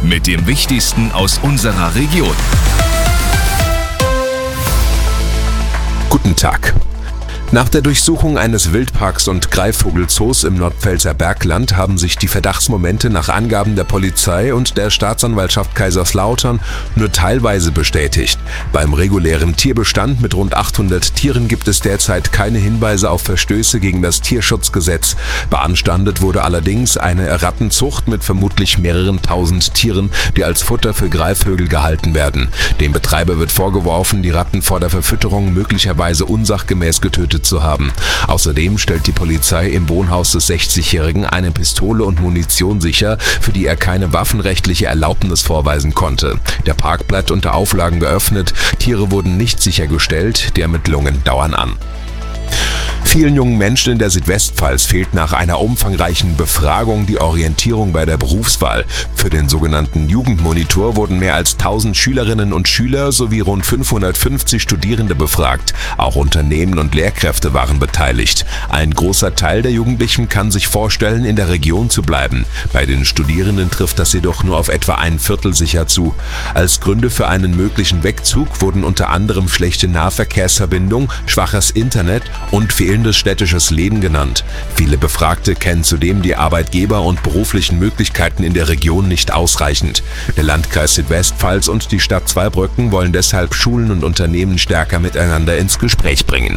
mit dem Wichtigsten aus unserer Region. Guten Tag. Nach der Durchsuchung eines Wildparks und Greifvogelzoos im Nordpfälzer Bergland haben sich die Verdachtsmomente nach Angaben der Polizei und der Staatsanwaltschaft Kaiserslautern nur teilweise bestätigt. Beim regulären Tierbestand mit rund 800 Tieren gibt es derzeit keine Hinweise auf Verstöße gegen das Tierschutzgesetz. Beanstandet wurde allerdings eine Rattenzucht mit vermutlich mehreren tausend Tieren, die als Futter für Greifvögel gehalten werden. Dem Betreiber wird vorgeworfen, die Ratten vor der Verfütterung möglicherweise unsachgemäß getötet zu haben. Außerdem stellt die Polizei im Wohnhaus des 60-Jährigen eine Pistole und Munition sicher, für die er keine waffenrechtliche Erlaubnis vorweisen konnte. Der Park bleibt unter Auflagen geöffnet, Tiere wurden nicht sichergestellt, die Ermittlungen dauern an. Vielen jungen Menschen in der Südwestpfalz fehlt nach einer umfangreichen Befragung die Orientierung bei der Berufswahl. Für den sogenannten Jugendmonitor wurden mehr als 1000 Schülerinnen und Schüler sowie rund 550 Studierende befragt. Auch Unternehmen und Lehrkräfte waren beteiligt. Ein großer Teil der Jugendlichen kann sich vorstellen, in der Region zu bleiben. Bei den Studierenden trifft das jedoch nur auf etwa ein Viertel sicher zu. Als Gründe für einen möglichen Wegzug wurden unter anderem schlechte Nahverkehrsverbindung, schwaches Internet und fehlendes städtisches Leben genannt. Viele Befragte kennen zudem die Arbeitgeber- und beruflichen Möglichkeiten in der Region nicht ausreichend. Der Landkreis Südwestpfalz und die Stadt Zweibrücken wollen deshalb Schulen und Unternehmen stärker miteinander ins Gespräch bringen.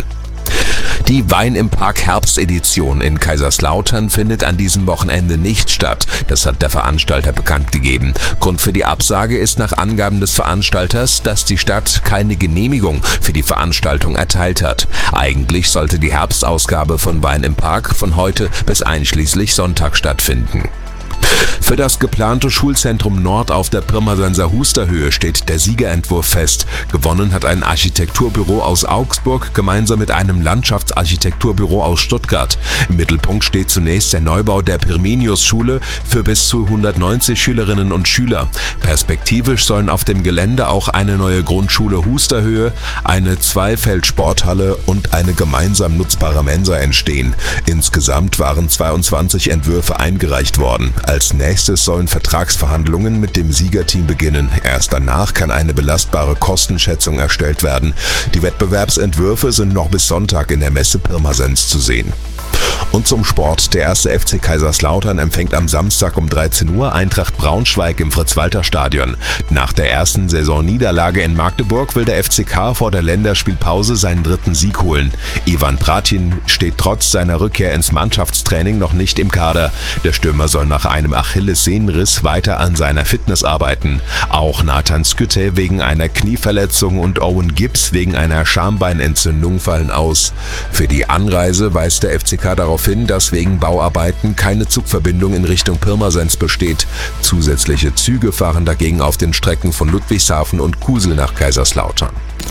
Die Wein im Park Herbstedition in Kaiserslautern findet an diesem Wochenende nicht statt. Das hat der Veranstalter bekannt gegeben. Grund für die Absage ist nach Angaben des Veranstalters, dass die Stadt keine Genehmigung für die Veranstaltung erteilt hat. Eigentlich sollte die Herbstausgabe von Wein im Park von heute bis einschließlich Sonntag stattfinden. Für das geplante Schulzentrum Nord auf der Pirmasenser Husterhöhe steht der Siegerentwurf fest. Gewonnen hat ein Architekturbüro aus Augsburg gemeinsam mit einem Landschaftsarchitekturbüro aus Stuttgart. Im Mittelpunkt steht zunächst der Neubau der Pirmenius-Schule für bis zu 190 Schülerinnen und Schüler. Perspektivisch sollen auf dem Gelände auch eine neue Grundschule Husterhöhe, eine Zweifeld-Sporthalle und eine gemeinsam nutzbare Mensa entstehen. Insgesamt waren 22 Entwürfe eingereicht worden. Als nächstes sollen Vertragsverhandlungen mit dem Siegerteam beginnen. Erst danach kann eine belastbare Kostenschätzung erstellt werden. Die Wettbewerbsentwürfe sind noch bis Sonntag in der Messe Pirmasens zu sehen. Und zum Sport. Der 1. FC Kaiserslautern empfängt am Samstag um 13 Uhr Eintracht Braunschweig im Fritz-Walter-Stadion. Nach der ersten Saisonniederlage in Magdeburg will der FCK vor der Länderspielpause seinen 3. Sieg holen. Ivan Pratin steht trotz seiner Rückkehr ins Mannschaftstraining noch nicht im Kader. Der Stürmer soll nach einem Achillessehnenriss weiter an seiner Fitness arbeiten. Auch Nathan Skytte wegen einer Knieverletzung und Owen Gibbs wegen einer Schambeinentzündung fallen aus. Für die Anreise weist der FCK darauf hin, dass wegen Bauarbeiten keine Zugverbindung in Richtung Pirmasens besteht. Zusätzliche Züge fahren dagegen auf den Strecken von Ludwigshafen und Kusel nach Kaiserslautern.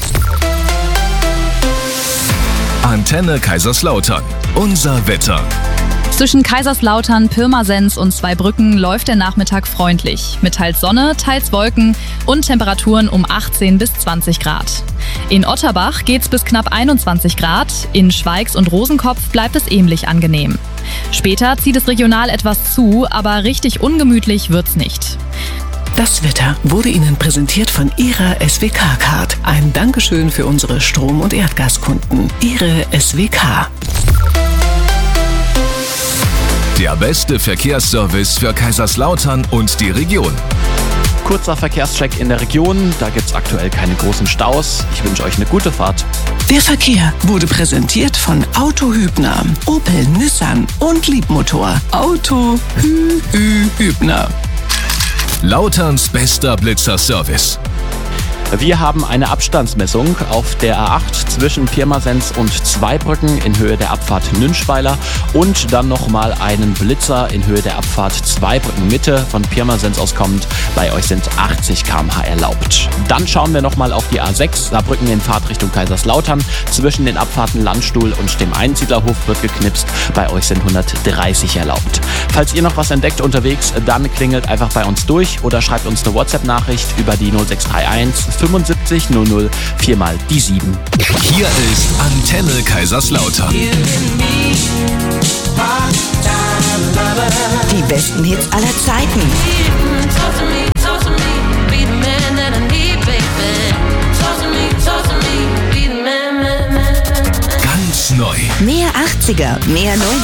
Antenne Kaiserslautern. Unser Wetter. Zwischen Kaiserslautern, Pirmasens und Zweibrücken läuft der Nachmittag freundlich. Mit teils Sonne, teils Wolken und Temperaturen um 18 bis 20 Grad. In Otterbach geht's bis knapp 21 Grad, in Schweigs und Rosenkopf bleibt es ähnlich angenehm. Später zieht es regional etwas zu, aber richtig ungemütlich wird's nicht. Das Wetter wurde Ihnen präsentiert von Ihrer SWK-Card. Ein Dankeschön für unsere Strom- und Erdgaskunden. Ihre SWK. Der beste Verkehrsservice für Kaiserslautern und die Region. Kurzer Verkehrscheck in der Region, da gibt es aktuell keine großen Staus. Ich wünsche euch eine gute Fahrt. Der Verkehr wurde präsentiert von Auto Hübner, Opel, Nissan und Liebmotor. Auto Hübner. Lauterns bester Blitzerservice. Wir haben eine Abstandsmessung auf der A8 zwischen Pirmasens und Zweibrücken in Höhe der Abfahrt Nünschweiler und dann nochmal einen Blitzer in Höhe der Abfahrt Zweibrücken Mitte von Pirmasens aus kommend. Bei euch sind 80 km/h erlaubt. Dann schauen wir nochmal auf die A6 Saarbrücken in Fahrtrichtung Kaiserslautern. Zwischen den Abfahrten Landstuhl und dem Einsiedlerhof wird geknipst. Bei euch sind 130 erlaubt. Falls ihr noch was entdeckt unterwegs, dann klingelt einfach bei uns durch oder schreibt uns eine WhatsApp-Nachricht über die 0631 75 00 4 mal die 7. Hier ist Antenne Kaiserslautern. Die besten Hits aller Zeiten. neu. Mehr 80er, mehr 90er.